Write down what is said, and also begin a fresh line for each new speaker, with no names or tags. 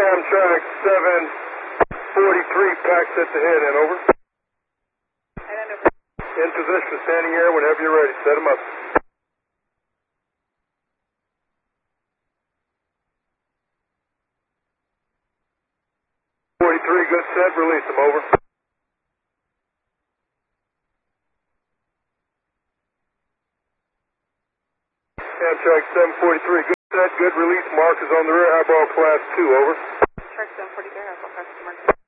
Amtrak 743, packs at the head end, over. In position, standing air whenever you're ready. Set them up. Good set, release them, over. Amtrak 743, good set, good release, markers on the rear, highball class 2, over.
Amtrak 743, highball class 2, markers.